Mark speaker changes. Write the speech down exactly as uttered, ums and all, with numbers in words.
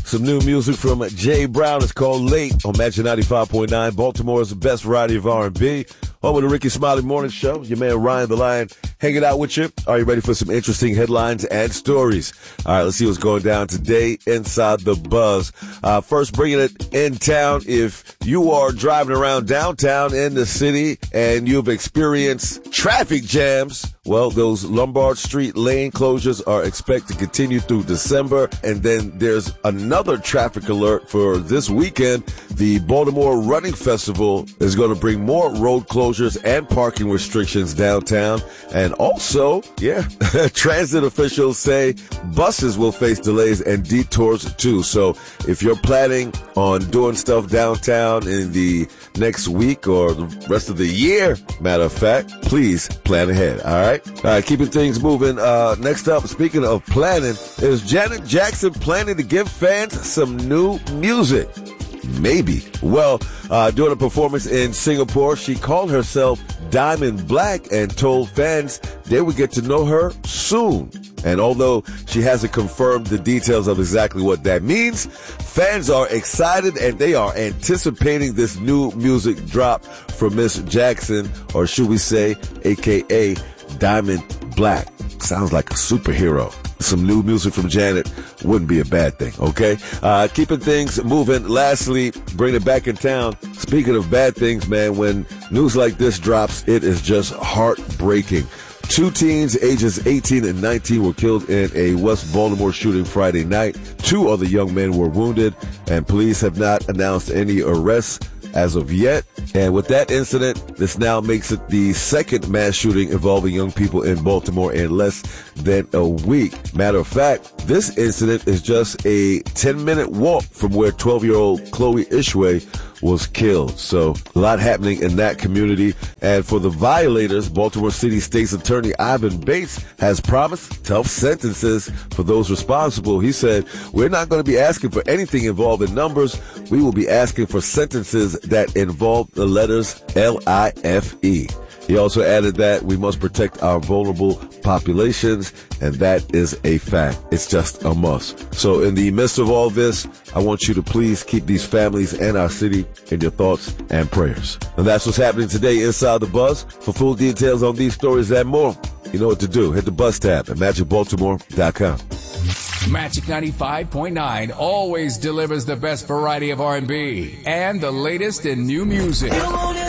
Speaker 1: Some new music from Jay Brown. It's called Late on Magic ninety-five point nine, Baltimore's best variety of R and B. Home with the Ricky Smiley Morning Show. Your man Ryan the Lion hanging out with you. Are you ready for some interesting headlines and stories? All right, let's see what's going down today inside the buzz. Uh, first, bringing it in town. If you are driving around downtown in the city and you've experienced traffic jams, well, those Lombard Street lane closures are expected to continue through December. And then there's another traffic alert for this weekend. The Baltimore Running Festival is going to bring more road closures and parking restrictions downtown. And also, yeah, transit officials say buses will face delays and detours too. So if you're planning on doing stuff downtown in the next week or the rest of the year, matter of fact, please plan ahead. All right. All right. Keeping things moving. Uh, next up, speaking of planning, is Janet Jackson planning to give fans some new music? Maybe. Well, uh, during a performance in Singapore, she called herself Diamond Black and told fans they would get to know her soon. And although she hasn't confirmed the details of exactly what that means, fans are excited and they are anticipating this new music drop from Miss Jackson, or should we say, A K A Diamond Black. Sounds like a superhero. Some new music from Janet wouldn't be a bad thing, okay? Uh, keeping things moving. Lastly, bring it back in town. Speaking of bad things, man, when news like this drops, it is just heartbreaking. Two teens ages eighteen and nineteen were killed in a West Baltimore shooting Friday night. Two other young men were wounded, and police have not announced any arrests as of yet. And with that incident, this now makes it the second mass shooting involving young people in Baltimore in less than a week. Matter of fact, this incident is just a ten-minute walk from where twelve-year-old Chloe Ishway was killed. So a lot happening in that community. And for the violators, Baltimore City State's Attorney Ivan Bates has promised tough sentences for those responsible. He said, "We're not going to be asking for anything involving numbers. We will be asking for sentences that involve the letters L I F E. He also added that we must protect our vulnerable populations, and that is a fact. It's just a must. So in the midst of all this, I want you to please keep these families and our city in your thoughts and prayers. And that's what's happening today inside the Buzz. For full details on these stories and more, you know what to do. Hit the Buzz tab at magic baltimore dot com.
Speaker 2: Magic ninety-five point nine always delivers the best variety of R and B and the latest in new music.